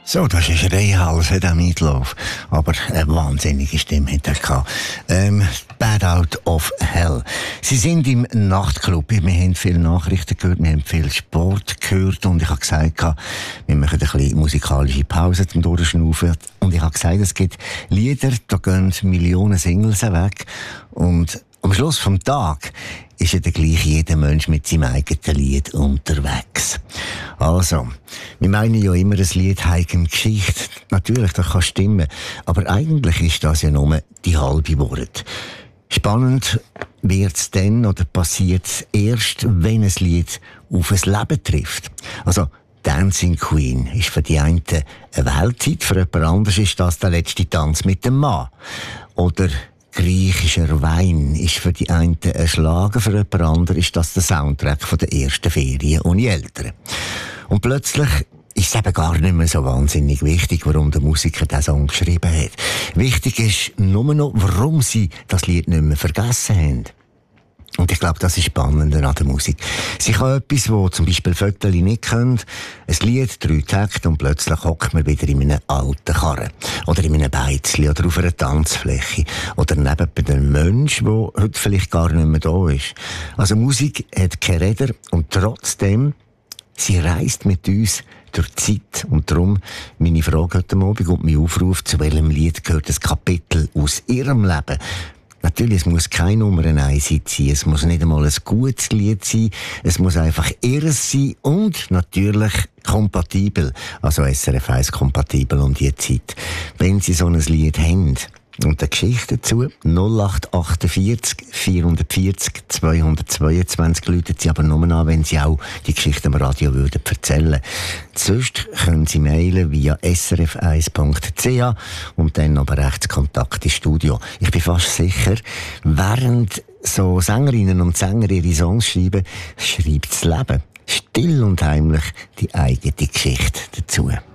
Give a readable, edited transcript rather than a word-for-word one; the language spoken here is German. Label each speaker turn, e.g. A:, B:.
A: So, das ist real für den Meatloaf. Aber eine wahnsinnige Stimme hat er gehabt. Bad Out of Hell. Sie sind im Nachtclub. Wir haben viele Nachrichten gehört, wir haben viel Sport gehört und ich habe gesagt, wir machen ein bisschen musikalische Pause zum Durchschnaufen. Und ich habe gesagt, es gibt Lieder, da gehen Millionen Singles weg. Und am Schluss vom Tag ist ja dann gleich jeder Mensch mit seinem eigenen Lied unterwegs. Also, wir meinen ja immer, ein Lied hat eine Geschichte. Natürlich, das kann stimmen. Aber eigentlich ist das ja nur die halbe Wahrheit. Spannend wird's dann oder passiert's erst, wenn ein Lied auf ein Leben trifft. Also, Dancing Queen ist für die einen eine Welthit, für jemand anderes ist das der letzte Tanz mit dem Mann. Oder griechischer Wein ist für die einen ein Schlager, für jemand anderes ist das der Soundtrack von der ersten Ferien ohne Eltern. Und plötzlich ist es eben gar nicht mehr so wahnsinnig wichtig, warum der Musiker diesen Song geschrieben hat. Wichtig ist nur noch, warum sie das Lied nicht mehr vergessen haben. Und ich glaube, das ist spannend an der Musik. Sie kann etwas, wo zum Beispiel Vögel nicht können, ein Lied, 3 Takte und plötzlich hockt man wieder in einem alten Karren. Oder in einem Beizli oder auf einer Tanzfläche. Oder neben einem Mensch, der heute vielleicht gar nicht mehr da ist. Also Musik hat keine Räder und trotzdem, sie reist mit uns durch die Zeit. Und darum meine Frage heute Abend und mein Aufruf, zu welchem Lied gehört ein Kapitel aus ihrem Leben. Natürlich, es muss keine Nummer 1 sein, es muss nicht einmal ein gutes Lied sein, es muss einfach ihres sein und natürlich kompatibel, also SRF 1 kompatibel um die Zeit. Wenn Sie so ein Lied haben und eine Geschichte dazu, 0848 440 222, läuten Sie aber nur an, wenn Sie auch die Geschichte am Radio würden erzählen. Sonst können Sie mailen via srf1.ch und dann aber rechts Kontakt ins Studio. Ich bin fast sicher, während so Sängerinnen und Sänger ihre Songs schreiben, schreibt das Leben still und heimlich die eigene Geschichte dazu.